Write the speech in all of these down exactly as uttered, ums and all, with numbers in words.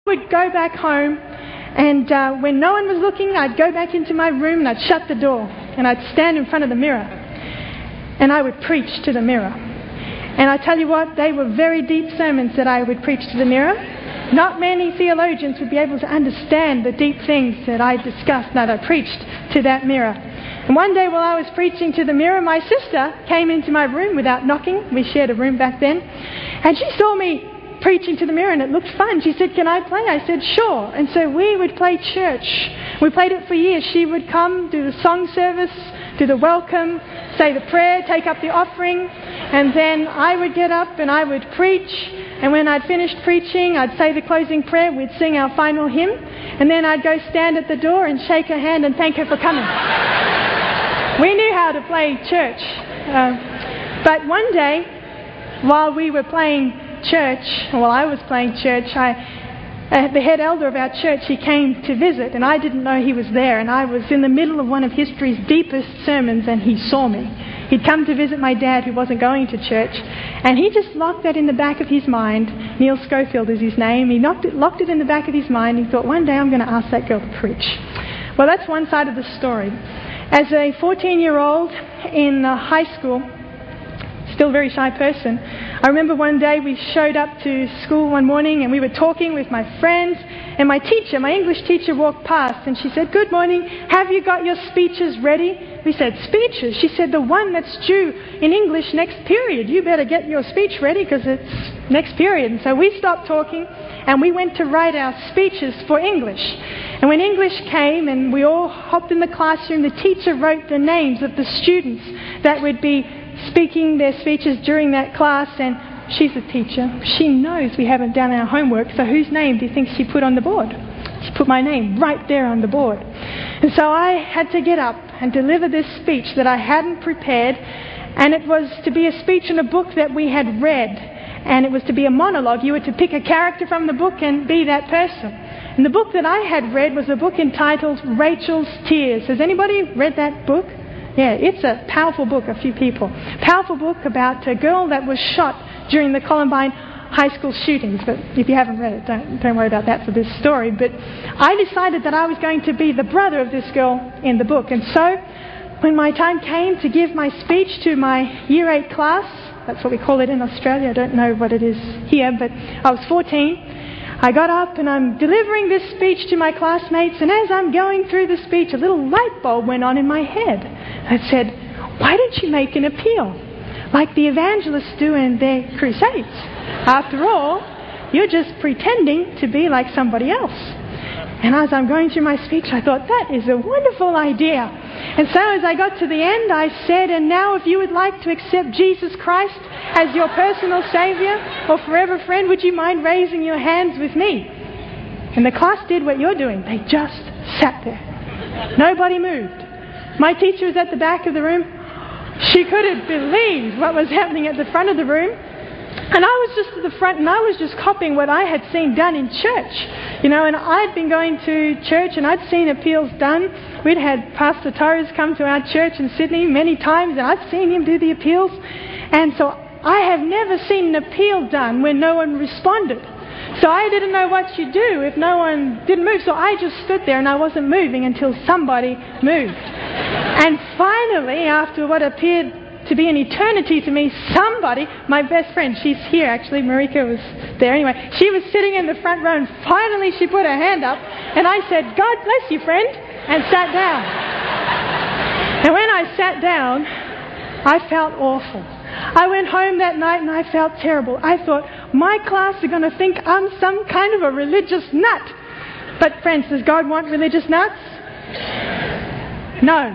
would go back home, and uh, when no one was looking, I'd go back into my room and I'd shut the door and I'd stand in front of the mirror and I would preach to the mirror. And I tell you what, they were very deep sermons that I would preach to the mirror. Not many theologians would be able to understand the deep things that I discussed, that I preached to that mirror. And one day while I was preaching to the mirror, my sister came into my room without knocking. We shared a room back then. And she saw me preaching to the mirror and it looked fun. She said, "Can I play?" I said, "Sure." And so we would play church. We played it for years. She would come, do the song service, do the welcome, say the prayer, take up the offering, and then I would get up and I would preach. And when I'd finished preaching, I'd say the closing prayer, we'd sing our final hymn, and then I'd go stand at the door and shake her hand and thank her for coming. We knew how to play church. Uh, but one day, while we were playing church, while I was playing church, I, uh, the head elder of our church, he came to visit, and I didn't know he was there, and I was in the middle of one of history's deepest sermons, and he saw me. He'd come to visit my dad, who wasn't going to church, and he just locked that in the back of his mind. Neil Schofield is his name. He locked it, locked it in the back of his mind. He thought, one day I'm going to ask that girl to preach. Well, that's one side of the story. As a fourteen-year-old in uh, high school, still a very shy person, I remember one day we showed up to school one morning and we were talking with my friends, and my teacher, my English teacher, walked past and she said, "Good morning, have you got your speeches ready?" We said, "Speeches?" She said, "The one that's due in English next period. You better get your speech ready because it's next period." And so we stopped talking and we went to write our speeches for English. And when English came and we all hopped in the classroom, the teacher wrote the names of the students that would be speaking their speeches during that class, and she's a teacher. She knows we haven't done our homework, so whose name do you think she put on the board? She put my name right there on the board. And so I had to get up and deliver this speech that I hadn't prepared, and it was to be a speech in a book that we had read, and it was to be a monologue. You were to pick a character from the book and be that person. And the book that I had read was a book entitled Rachel's Tears. Has anybody read that book? Yeah, it's a powerful book, a few people. Powerful book about a girl that was shot during the Columbine high school shootings. But if you haven't read it, don't, don't worry about that for this story. But I decided that I was going to be the brother of this girl in the book. And so when my time came to give my speech to my year eight class, that's what we call it in Australia, I don't know what it is here, but I was fourteen. I got up and I'm delivering this speech to my classmates, and as I'm going through the speech, a little light bulb went on in my head. I said, "Why don't you make an appeal like the evangelists do in their crusades? After all, you're just pretending to be like somebody else." And as I'm going through my speech, I thought, that is a wonderful idea. And so as I got to the end, I said, "And now if you would like to accept Jesus Christ as your personal Saviour or forever friend, would you mind raising your hands with me?" And the class did what you're doing. They just sat there. Nobody moved. My teacher was at the back of the room. She couldn't believe what was happening at the front of the room. And I was just at the front and I was just copying what I had seen done in church. You know, and I'd been going to church and I'd seen appeals done. We'd had Pastor Torres come to our church in Sydney many times, and I'd seen him do the appeals. And so I have never seen an appeal done when no one responded. So I didn't know what you do if no one didn't move. So I just stood there and I wasn't moving until somebody moved. And finally, after what appeared to be an eternity to me, somebody, my best friend, she's here actually, Marika was there anyway, she was sitting in the front row, and finally she put her hand up and I said, "God bless you, friend," and sat down. And when I sat down, I felt awful. I went home that night and I felt terrible. I thought, my class are going to think I'm some kind of a religious nut. But friends, does God want religious nuts? No.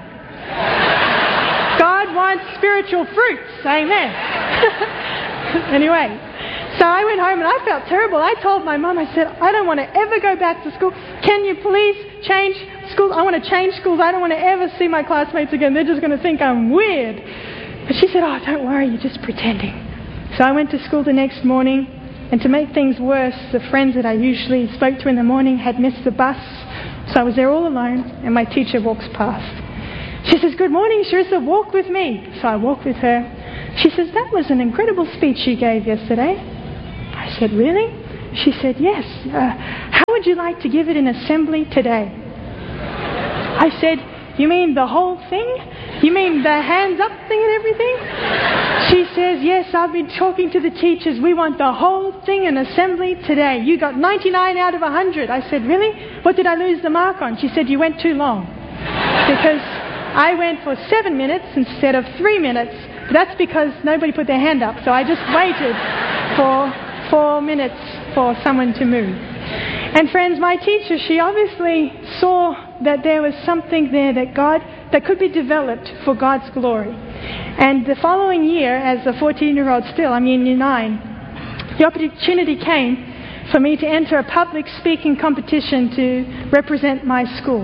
God wants spiritual fruits. Amen. Anyway, so I went home and I felt terrible. I told my mum, I said, "I don't want to ever go back to school. Can you please change schools? I want to change schools. I don't want to ever see my classmates again. They're just going to think I'm weird." But she said, "Oh, don't worry, you're just pretending." So I went to school the next morning, and to make things worse, the friends that I usually spoke to in the morning had missed the bus. So I was there all alone, and my teacher walks past. She says, "Good morning, Sharissa, walk with me." So I walk with her. She says, "That was an incredible speech you gave yesterday." I said, "Really?" She said, yes. Uh, how would you like to give it in assembly today? I said, you mean the whole thing? You mean the hands up thing and everything? She says, yes, I've been talking to the teachers. We want the whole thing in assembly today. You got ninety-nine out of one hundred. I said, really? What did I lose the mark on? She said, you went too long. Because I went for seven minutes instead of three minutes. But that's because nobody put their hand up. So I just waited for four minutes for someone to move. And friends, my teacher, she obviously saw that there was something there that God, that could be developed for God's glory. And the following year, as a fourteen-year-old still, I'm in year nine, the opportunity came for me to enter a public speaking competition to represent my school.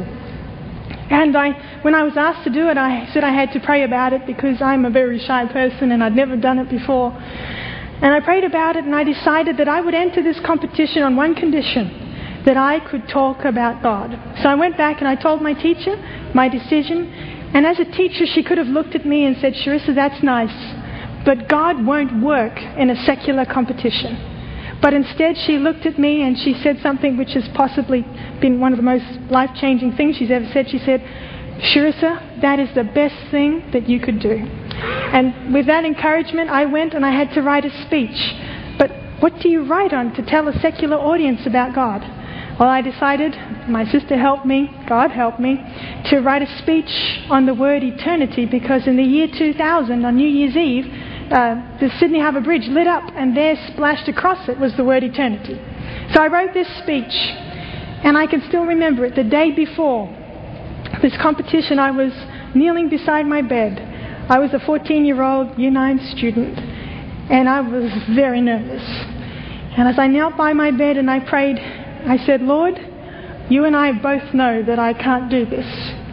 And I, when I was asked to do it, I said I had to pray about it because I'm a very shy person and I'd never done it before. And I prayed about it and I decided that I would enter this competition on one condition, that I could talk about God. So I went back and I told my teacher my decision. And as a teacher, she could have looked at me and said, Sharissa, that's nice, but God won't work in a secular competition. But instead, she looked at me and she said something which has possibly been one of the most life-changing things she's ever said. She said, Sharissa, that is the best thing that you could do. And with that encouragement, I went and I had to write a speech. But what do you write on to tell a secular audience about God? Well, I decided, my sister helped me, God helped me, to write a speech on the word eternity, because in the year two thousand, on New Year's Eve, uh, the Sydney Harbour Bridge lit up and there splashed across it was the word eternity. So I wrote this speech, and I can still remember it. The day before this competition, I was kneeling beside my bed. I was a fourteen-year-old year nine student, and I was very nervous. And as I knelt by my bed and I prayed, I said, Lord, you and I both know that I can't do this.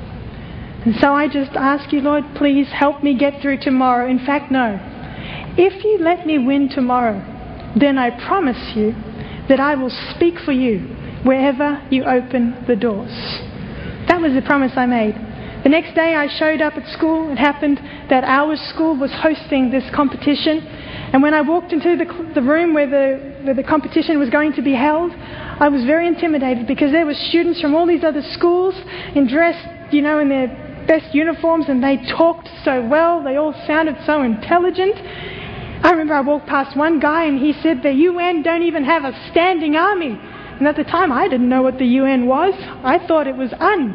And so I just ask you, Lord, please help me get through tomorrow. In fact, no. If you let me win tomorrow, then I promise you that I will speak for you wherever you open the doors. That was the promise I made. The next day I showed up at school. It happened that our school was hosting this competition. And when I walked into the, the room where the, where the competition was going to be held, I was very intimidated because there were students from all these other schools in dressed, you know, in their best uniforms, and they talked so well. They all sounded so intelligent. I remember I walked past one guy and he said, the U N don't even have a standing army. And at the time I didn't know what the U N was. I thought it was un.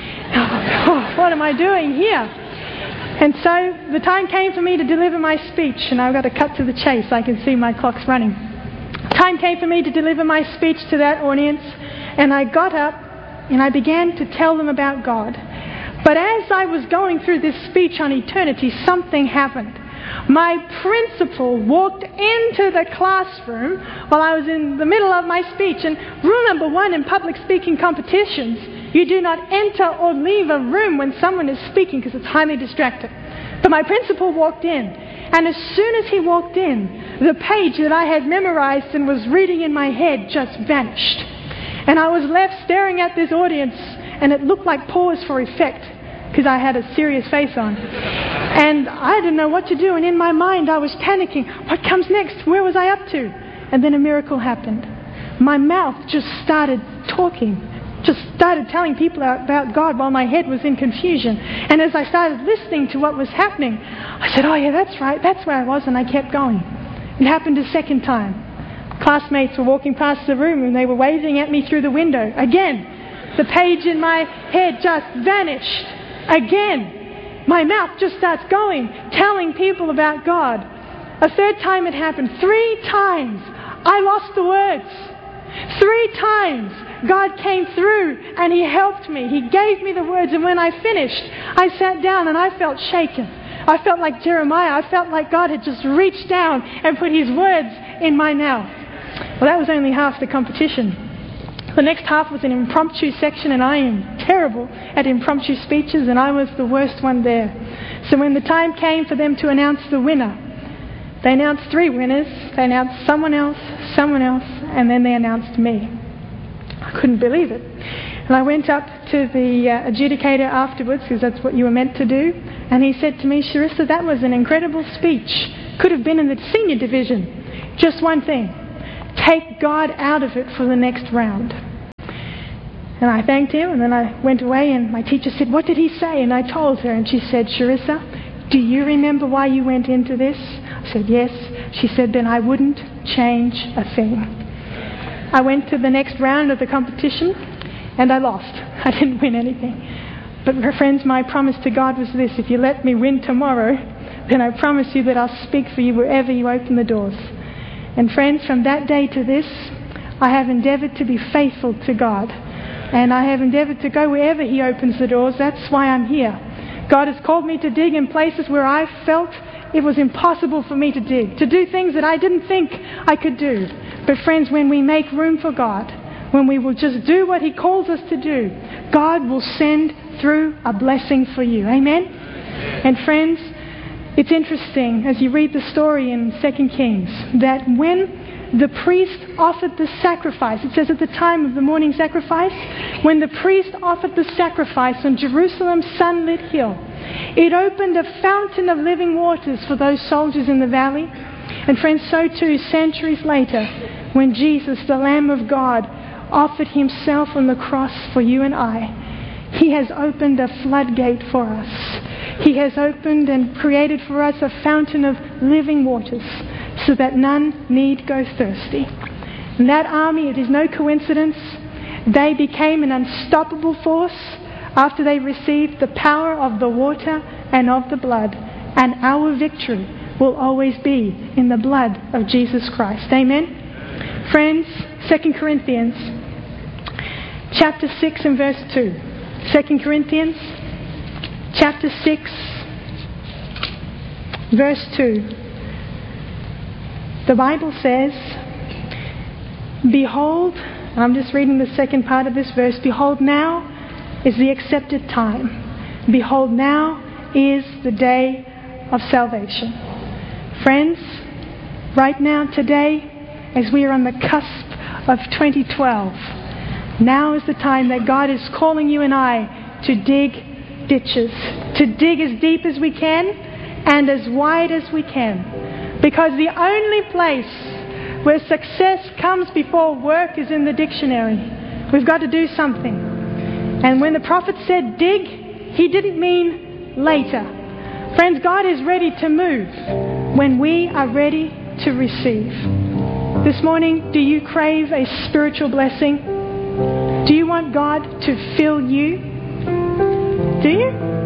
Oh, what am I doing here? And so the time came for me to deliver my speech, and I've got to cut to the chase. I can see my clock's running. Time came for me to deliver my speech to that audience, and I got up and I began to tell them about God. But as I was going through this speech on eternity, something happened. My principal walked into the classroom while I was in the middle of my speech. And rule number one in public speaking competitions, you do not enter or leave a room when someone is speaking because it's highly distracting. But my principal walked in, and as soon as he walked in, the page that I had memorized and was reading in my head just vanished. And I was left staring at this audience, and it looked like pause for effect because I had a serious face on. And I didn't know what to do, and in my mind I was panicking. What comes next? Where was I up to? And then a miracle happened. My mouth just started talking, just started telling people about God while my head was in confusion. And as I started listening to what was happening, I said, oh yeah, that's right, that's where I was, and I kept going. It happened a second time. Classmates were walking past the room and they were waving at me through the window. Again, the page in my head just vanished. Again, my mouth just starts going, telling people about God. A third time it happened. Three times I lost the words. Three times God came through and He helped me. He gave me the words, and when I finished, I sat down and I felt shaken. I felt like Jeremiah. I felt like God had just reached down and put His words in my mouth. Well, that was only half the competition. The next half was an impromptu section, and I am terrible at impromptu speeches, and I was the worst one there. So when the time came for them to announce the winner, they announced three winners. They announced someone else, someone else, and then they announced me. I couldn't believe it. And I went up to the uh, adjudicator afterwards, because that's what you were meant to do, and he said to me, Sharissa, that was an incredible speech. Could have been in the senior division. Just one thing. Take God out of it for the next round. And I thanked him, and then I went away, and my teacher said, what did he say? And I told her, and she said, Sharissa, do you remember why you went into this? I said, yes. She said, then I wouldn't change a thing. I went to the next round of the competition, and I lost. I didn't win anything. But friends, my promise to God was this: if you let me win tomorrow, then I promise you that I'll speak for you wherever you open the doors. And friends, from that day to this, I have endeavoured to be faithful to God. And I have endeavoured to go wherever He opens the doors. That's why I'm here. God has called me to dig in places where I felt it was impossible for me to dig, to do things that I didn't think I could do. But friends, when we make room for God, when we will just do what He calls us to do, God will send through a blessing for you. Amen? And friends, it's interesting as you read the story in Second Kings that when the priest offered the sacrifice, it says at the time of the morning sacrifice, when the priest offered the sacrifice on Jerusalem's sunlit hill, it opened a fountain of living waters for those soldiers in the valley. And friends, so too, centuries later, when Jesus, the Lamb of God, offered Himself on the cross for you and I, He has opened a floodgate for us. He has opened and created for us a fountain of living waters, so that none need go thirsty. And that army, it is no coincidence, they became an unstoppable force after they received the power of the water and of the blood. And our victory will always be in the blood of Jesus Christ. Amen? Friends, Second Corinthians chapter six and verse two. Second Corinthians chapter six verse two. The Bible says, behold, and I'm just reading the second part of this verse, behold, now is the accepted time. Behold, now is the day of salvation. Friends, right now, today, as we are on the cusp of twenty twelve, now is the time that God is calling you and I to dig ditches, to dig as deep as we can and as wide as we can. Because the only place where success comes before work is in the dictionary. We've got to do something. And when the prophet said dig, he didn't mean later. Friends, God is ready to move when we are ready to receive. This morning, do you crave a spiritual blessing? Do you want God to fill you? Do you?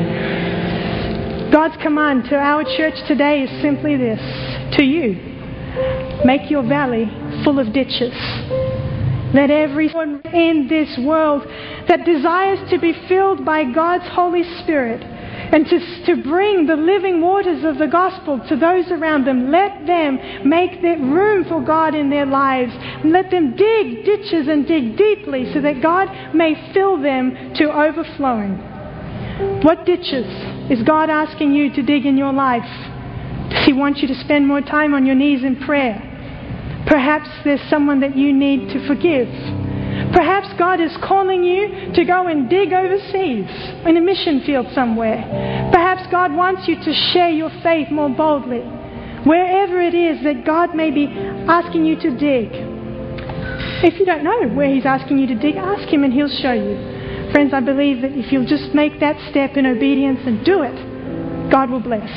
God's command to our church today is simply this: to you, make your valley full of ditches. Let everyone in this world that desires to be filled by God's Holy Spirit and to, to bring the living waters of the gospel to those around them, let them make that room for God in their lives. Let them dig ditches and dig deeply so that God may fill them to overflowing. What ditches is God asking you to dig in your life? Does He want you to spend more time on your knees in prayer? Perhaps there's someone that you need to forgive. Perhaps God is calling you to go and dig overseas in a mission field somewhere. Perhaps God wants you to share your faith more boldly. Wherever it is that God may be asking you to dig. If you don't know where He's asking you to dig, ask Him and He'll show you. Friends, I believe that if you'll just make that step in obedience and do it, God will bless.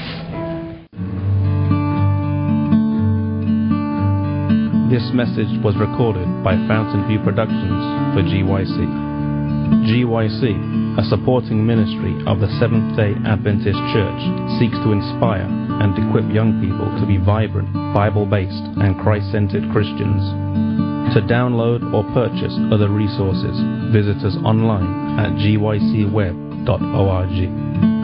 This message was recorded by Fountain View Productions for G Y C. G Y C, a supporting ministry of the Seventh-day Adventist Church, seeks to inspire and equip young people to be vibrant, Bible-based and Christ-centered Christians. To download or purchase other resources, visit us online at g y c web dot org.